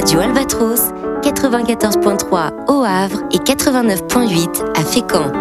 Radio Albatros, 94.3 au Havre et 89.8 à Fécamp.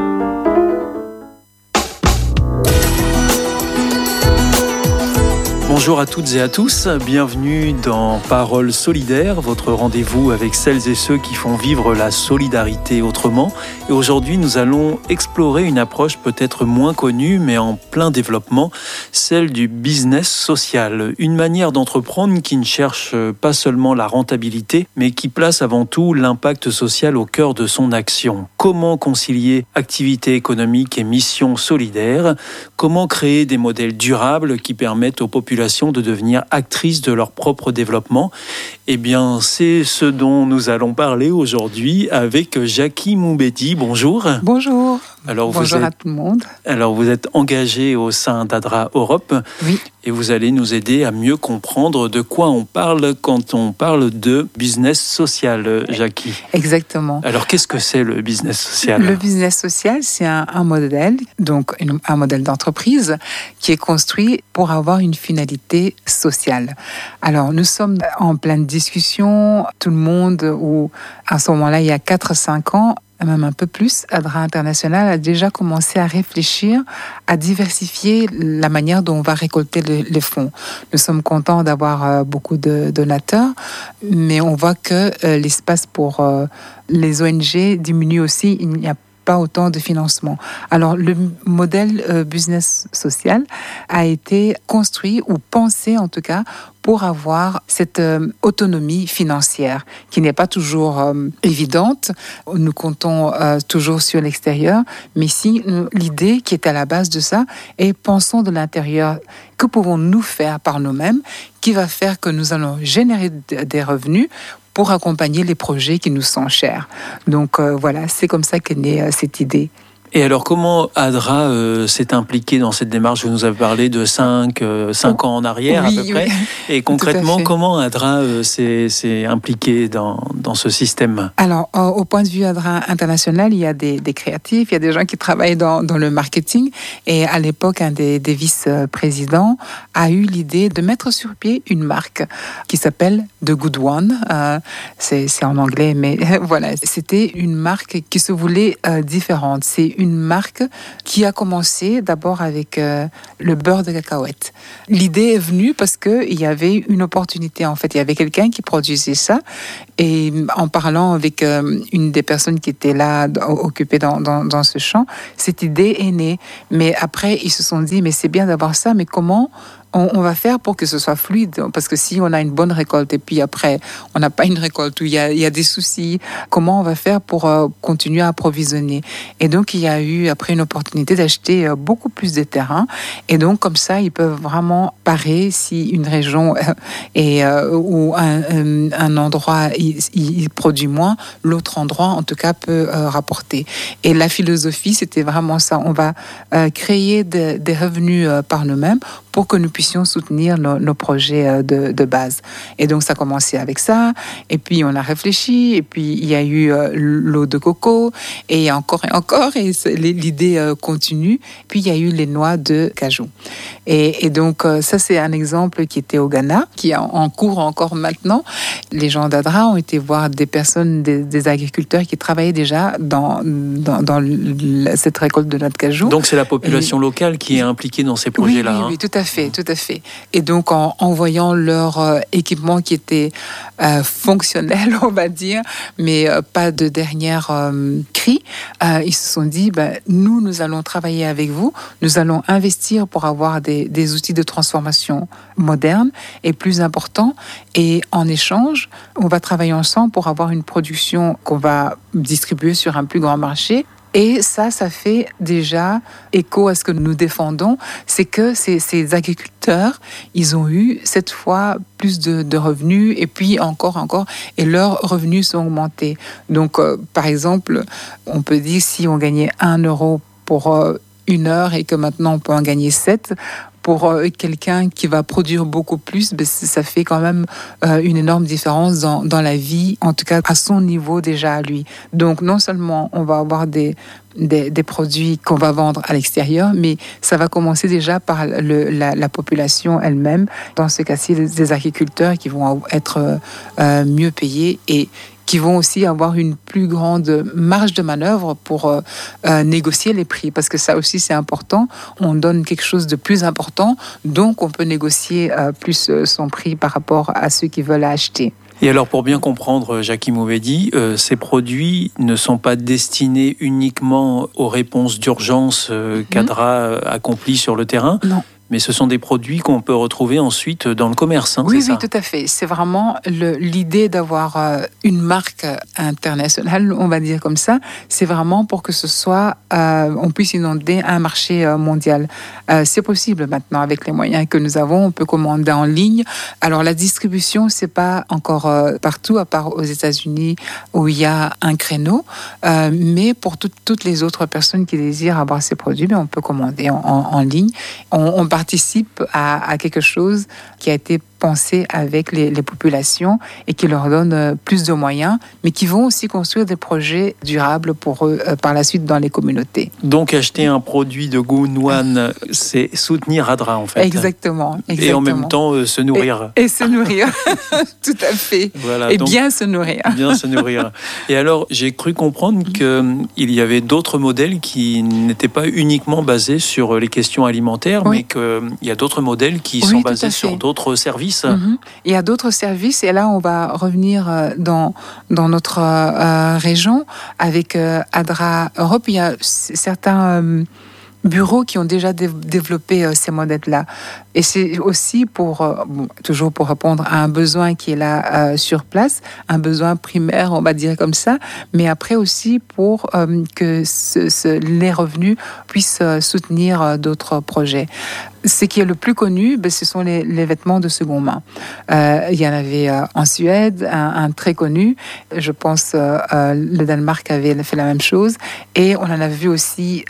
Bonjour à toutes et à tous, bienvenue dans Paroles solidaires, votre rendez-vous avec celles et ceux qui font vivre la solidarité autrement. Et aujourd'hui, nous allons explorer une approche peut-être moins connue, mais en plein développement, celle du business social. Une manière d'entreprendre qui ne cherche pas seulement la rentabilité, mais qui place avant tout l'impact social au cœur de son action. Comment concilier activité économique et mission solidaire ? Comment créer des modèles durables qui permettent aux populations de devenir actrices de leur propre développement? Eh bien, c'est ce dont nous allons parler aujourd'hui avec Jackie Moubedi. Bonjour. Bonjour. Bonjour à tout le monde. Alors, vous êtes engagée au sein d'ADRA Europe. Oui. Et vous allez nous aider à mieux comprendre de quoi on parle quand on parle de business social, Jackie. Exactement. Alors, qu'est-ce que c'est le business social ? Le business social, c'est un modèle, donc un modèle d'entreprise qui est construit pour avoir une finalité sociale. Alors, nous sommes en pleine discussion, tout le monde, ou à ce moment-là, il y a 4-5 ans, même un peu plus, ADRA International a déjà commencé à réfléchir, à diversifier la manière dont on va récolter les fonds. Nous sommes contents d'avoir beaucoup de donateurs, mais on voit que l'espace pour les ONG diminue aussi. Il n'y a pas autant de financement. Alors, le modèle business social a été construit ou pensé, en tout cas, pour avoir cette autonomie financière qui n'est pas toujours évidente. Nous comptons toujours sur l'extérieur, mais si l'idée qui est à la base de ça est pensons de l'intérieur. Que pouvons-nous faire par nous-mêmes qui va faire que nous allons générer des revenus pour accompagner les projets qui nous sont chers. Donc voilà, c'est comme ça qu'est née cette idée. Et alors, comment ADRA s'est impliqué dans cette démarche ? Vous nous avez parlé de 5 ans en arrière, oui, à peu près. Oui. Et concrètement, comment ADRA s'est impliqué dans ce système ? Alors, au point de vue ADRA International, il y a des créatifs, il y a des gens qui travaillent dans le marketing. Et à l'époque, un des vice-présidents a eu l'idée de mettre sur pied une marque qui s'appelle The Good One. C'est en anglais, mais voilà. C'était une marque qui se voulait différente. C'est une marque qui a commencé d'abord avec le beurre de cacahuète. L'idée est venue parce qu'il y avait une opportunité. En fait, il y avait quelqu'un qui produisait ça. Et en parlant avec une des personnes qui était là, occupée dans ce champ, cette idée est née. Mais après, ils se sont dit, mais c'est bien d'avoir ça, mais comment on va faire pour que ce soit fluide? Parce que si on a une bonne récolte et puis après, on n'a pas une récolte où il y a des soucis, comment on va faire pour continuer à approvisionner? Et donc, il y a eu après une opportunité d'acheter beaucoup plus de terrain. Et donc, comme ça, ils peuvent vraiment parer si une région ou un endroit il produit moins, l'autre endroit, en tout cas, peut rapporter. Et la philosophie, c'était vraiment ça. On va créer des revenus par nous-mêmes pour que nous puissions soutenir nos projets de base. Et donc, ça a commencé avec ça, et puis on a réfléchi, et puis il y a eu l'eau de coco, et encore, et l'idée continue. Puis il y a eu les noix de cajou. Et donc, ça, c'est un exemple qui était au Ghana, qui est en cours encore maintenant. Les gens d'ADRA ont été voir des personnes, des agriculteurs qui travaillaient déjà dans cette récolte de noix de cajou. Donc, c'est la population locale qui est impliquée dans ces projets-là. Oui, tout à fait. Et donc, en voyant leur équipement qui était fonctionnel, on va dire, mais pas de dernière cri, ils se sont dit, nous allons travailler avec vous, nous allons investir pour avoir des outils de transformation modernes et plus importants, et en échange, on va travailler ensemble pour avoir une production qu'on va distribuer sur un plus grand marché. Et ça fait déjà écho à ce que nous défendons, c'est que ces agriculteurs, ils ont eu cette fois plus de revenus, et puis encore, et leurs revenus sont augmentés. Donc, par exemple, on peut dire si on gagnait 1 euro pour 1 heure et que maintenant on peut en gagner 7, pour quelqu'un qui va produire beaucoup plus, ça fait quand même une énorme différence dans la vie, en tout cas à son niveau déjà à lui. Donc non seulement on va avoir des produits qu'on va vendre à l'extérieur, mais ça va commencer déjà par la population elle-même. Dans ce cas-ci, des agriculteurs qui vont être mieux payés et qui vont aussi avoir une plus grande marge de manœuvre pour négocier les prix. Parce que ça aussi, c'est important. On donne quelque chose de plus important, donc on peut négocier plus son prix par rapport à ceux qui veulent acheter. Et alors, pour bien comprendre, Jackie Moubedi, ces produits ne sont pas destinés uniquement aux réponses d'urgence qu'ADRA accomplit sur le terrain. Non. Mais ce sont des produits qu'on peut retrouver ensuite dans le commerce. Oui, oui, tout à fait. C'est vraiment l'idée d'avoir une marque internationale, on va dire comme ça. C'est vraiment pour que ce soit, on puisse inonder un marché mondial. C'est possible maintenant avec les moyens que nous avons. On peut commander en ligne. Alors la distribution, c'est pas encore partout, à part aux États-Unis où il y a un créneau. Mais pour toutes les autres personnes qui désirent avoir ces produits, on peut commander en ligne. On participe à quelque chose qui a été pensé avec les populations et qui leur donne plus de moyens, mais qui vont aussi construire des projets durables pour eux par la suite dans les communautés. Donc acheter un produit de Goonwan, c'est soutenir ADRA en fait. Exactement. Et en même temps se nourrir. Et se nourrir, tout à fait. Voilà, et donc, bien se nourrir. Bien se nourrir. Et alors, j'ai cru comprendre qu'il y avait d'autres modèles qui n'étaient pas uniquement basés sur les questions alimentaires, mais qu'il y a d'autres modèles qui sont basés sur d'autres services. Il y a d'autres services et là on va revenir dans notre région avec ADRA Europe. Il y a certains bureaux qui ont déjà développé ces modèles-là. Et c'est aussi toujours pour répondre à un besoin qui est là sur place, un besoin primaire, on va dire comme ça, mais après aussi pour que les revenus puissent soutenir d'autres projets. Ce qui est le plus connu, ce sont les vêtements de seconde main. Il y en avait en Suède, un très connu. Je pense le Danemark avait fait la même chose. Et on en a vu aussi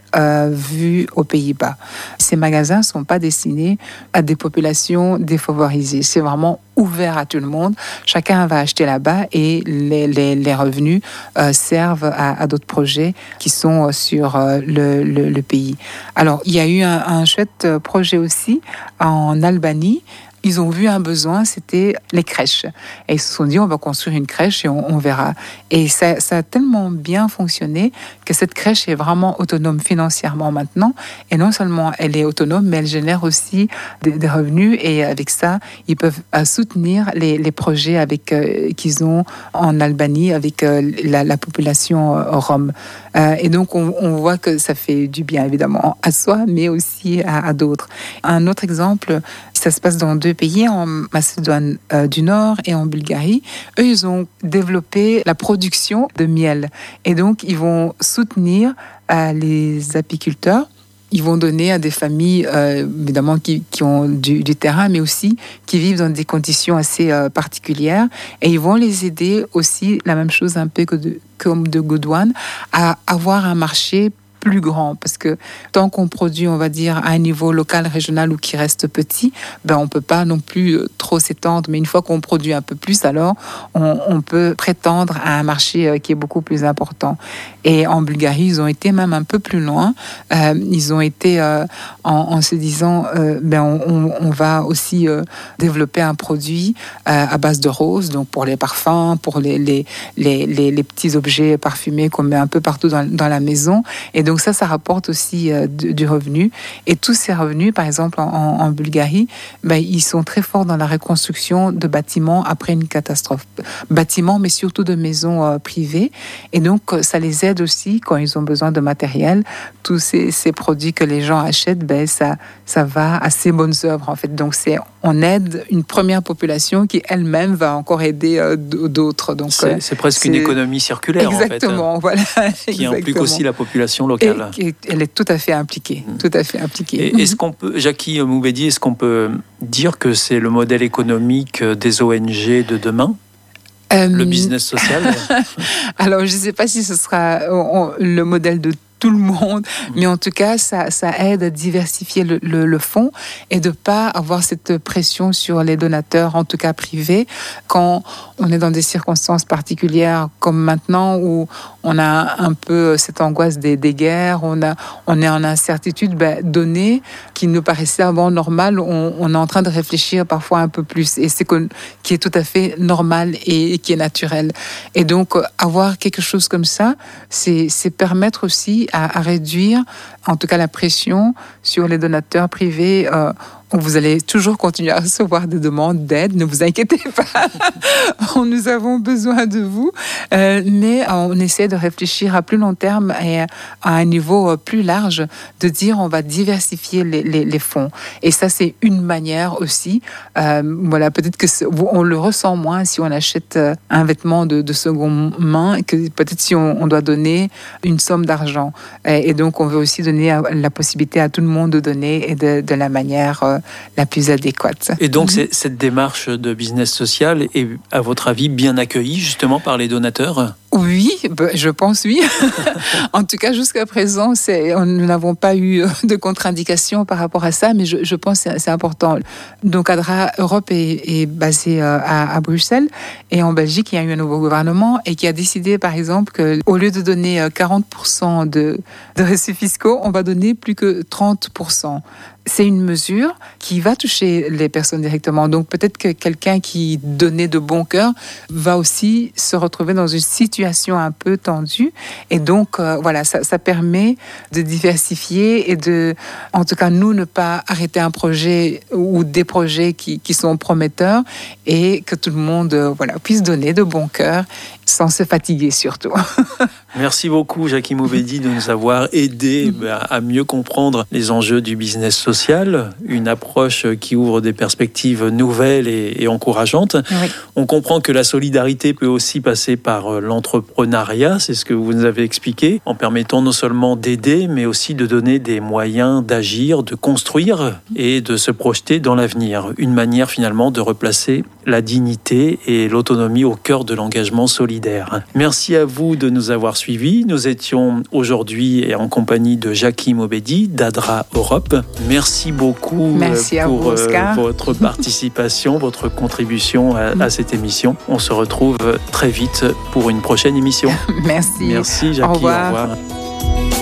aux Pays-Bas. Ces magasins ne sont pas destinés à des populations défavorisées. C'est vraiment ouvert à tout le monde. Chacun va acheter là-bas et les revenus servent à d'autres projets qui sont sur le pays. Alors, il y a eu un chouette projet aussi en Albanie. Ils ont vu un besoin, c'était les crèches. Et ils se sont dit, on va construire une crèche et on verra. Et ça a tellement bien fonctionné que cette crèche est vraiment autonome financièrement maintenant. Et non seulement elle est autonome, mais elle génère aussi des revenus. Et avec ça, ils peuvent soutenir les projets qu'ils ont en Albanie avec la population rome. Et donc, on voit que ça fait du bien, évidemment, à soi, mais aussi à d'autres. Un autre exemple, ça se passe dans 2 pays, en Macédoine du Nord et en Bulgarie. Eux, ils ont développé la production de miel. Et donc, ils vont soutenir les apiculteurs. Ils vont donner à des familles, évidemment, qui ont du terrain, mais aussi qui vivent dans des conditions assez particulières. Et ils vont les aider aussi, la même chose un peu comme de Goonwan, à avoir un marché plus grand, parce que tant qu'on produit, on va dire, à un niveau local, régional ou qui reste petit, on ne peut pas non plus trop s'étendre, mais une fois qu'on produit un peu plus, alors on peut prétendre à un marché qui est beaucoup plus important. Et en Bulgarie, ils ont été même un peu plus loin. Ils ont été en se disant, on va aussi développer un produit à base de roses, donc pour les parfums, pour les petits objets parfumés qu'on met un peu partout dans la maison. Et donc ça rapporte aussi du revenu. Et tous ces revenus, par exemple en Bulgarie, ils sont très forts dans la reconstruction de bâtiments après une catastrophe. Bâtiments, mais surtout de maisons privées. Et donc ça les aide aussi quand ils ont besoin de matériel. Tous ces produits que les gens achètent, ça va à ces bonnes œuvres en fait. Donc on aide une première population qui elle-même va encore aider d'autres. Donc c'est presque une économie circulaire. Exactement, en fait, voilà. Qui implique aussi la population locale. Et elle est tout à fait impliquée. Tout à fait impliquée. Et est-ce qu'on peut, Jackie Moubedi, est-ce qu'on peut dire que c'est le modèle économique des ONG de demain? Le business social? Alors, je ne sais pas si ce sera le modèle de tout le monde, mais en tout cas, ça aide à diversifier le fonds et de pas avoir cette pression sur les donateurs, en tout cas privés, quand on est dans des circonstances particulières comme maintenant où on a un peu cette angoisse des guerres, on est en incertitude. Donner, qui nous paraissait avant normal, on est en train de réfléchir parfois un peu plus, et c'est qui est tout à fait normal et qui est naturel. Et donc, avoir quelque chose comme ça, c'est permettre aussi à réduire, en tout cas, la pression sur les donateurs privés. Vous allez toujours continuer à recevoir des demandes d'aide, ne vous inquiétez pas. Nous avons besoin de vous, mais on essaie de réfléchir à plus long terme et à un niveau plus large, de dire on va diversifier les fonds. Et ça, c'est une manière aussi. Voilà, peut-être que on le ressent moins si on achète un vêtement de seconde main, que peut-être si on doit donner une somme d'argent. Et donc, on veut aussi donner la possibilité à tout le monde de donner et de la manière la plus adéquate. Et donc, cette démarche de business social est, à votre avis, bien accueillie justement par les donateurs ? Oui, je pense oui. En tout cas, jusqu'à présent, nous n'avons pas eu de contre-indication par rapport à ça, mais je pense que c'est important. Donc, ADRA Europe est basé à Bruxelles, et en Belgique, il y a eu un nouveau gouvernement et qui a décidé, par exemple, qu'au lieu de donner 40% de reçus fiscaux, on va donner plus que 30%. C'est une mesure qui va toucher les personnes directement. Donc, peut-être que quelqu'un qui donnait de bon cœur va aussi se retrouver dans une situation un peu tendue. Et donc, voilà, ça permet de diversifier et de, en tout cas, nous, ne pas arrêter un projet ou des projets qui sont prometteurs, et que tout le monde puisse donner de bon cœur sans se fatiguer surtout. Merci beaucoup, Jackie Moubedi, de nous avoir aidé à mieux comprendre les enjeux du business social, une approche qui ouvre des perspectives nouvelles et encourageantes. Oui. On comprend que la solidarité peut aussi passer par l'entrepreneuriat, c'est ce que vous nous avez expliqué, en permettant non seulement d'aider, mais aussi de donner des moyens d'agir, de construire et de se projeter dans l'avenir. Une manière finalement de replacer la dignité et l'autonomie au cœur de l'engagement solidaire. Merci à vous de nous avoir suivis. Nous étions aujourd'hui en compagnie de Jackie Moubedi d'ADRA Europe. Merci beaucoup. Merci pour vous, Oscar. Votre participation, votre contribution à cette émission. On se retrouve très vite pour une prochaine émission. Merci. Merci Jackie. Au revoir. Au revoir.